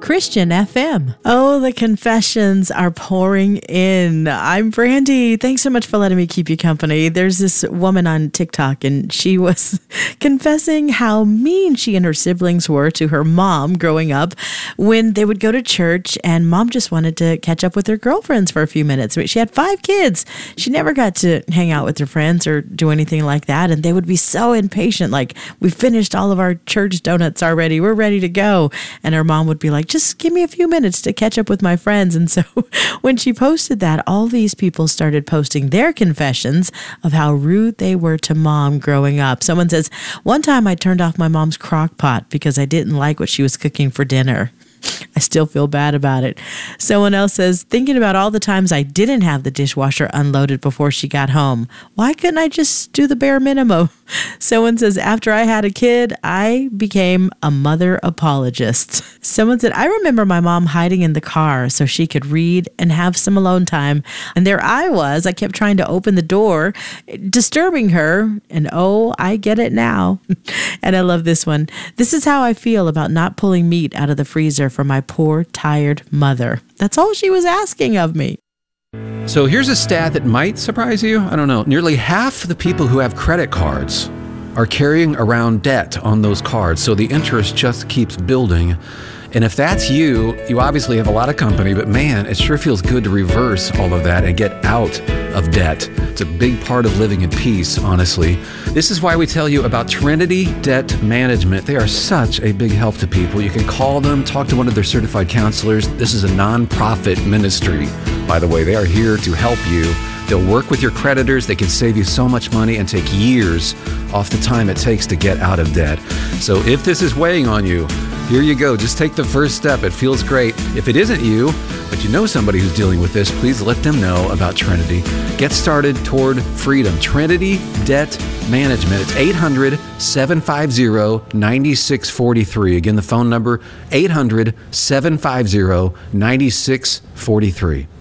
Christian FM. Oh, the confessions are pouring in. I'm Brandy. Thanks so much for letting me keep you company. There's this woman on TikTok, and she was confessing how mean she and her siblings were to her mom growing up when they would go to church, and mom just wanted to catch up with her girlfriends for a few minutes. She had 5 kids. She never got to hang out with her friends or do anything like that, and they would be so impatient, like, we finished all of our church donuts already. We're ready to go. And her mom would be like, just give me a few minutes to catch up with my friends. And so when she posted that, all these people started posting their confessions of how rude they were to mom growing up. Someone says, one time I turned off my mom's crock pot because I didn't like what she was cooking for dinner. I still feel bad about it. Someone else says, thinking about all the times I didn't have the dishwasher unloaded before she got home. Why couldn't I just do the bare minimum? Someone says, after I had a kid, I became a mother apologist. Someone said, I remember my mom hiding in the car so she could read and have some alone time. And there I was. I kept trying to open the door, disturbing her. And oh, I get it now. And I love this one. This is how I feel about not pulling meat out of the freezer for my poor, tired mother. That's all she was asking of me. So here's a stat that might surprise you. I don't know. Nearly half the people who have credit cards are carrying around debt on those cards. So the interest just keeps building. And if that's you, you obviously have a lot of company, but man, it sure feels good to reverse all of that and get out of debt. It's a big part of living in peace, honestly. This is why we tell you about Trinity Debt Management. They are such a big help to people. You can call them, talk to one of their certified counselors. This is a nonprofit ministry, by the way. They are here to help you. They'll work with your creditors. They can save you so much money and take years off the time it takes to get out of debt. So if this is weighing on you, here you go. Just take the first step. It feels great. If it isn't you, but you know somebody who's dealing with this, please let them know about Trinity. Get started toward freedom. Trinity Debt Management. It's 800-750-9643. Again, the phone number, 800-750-9643.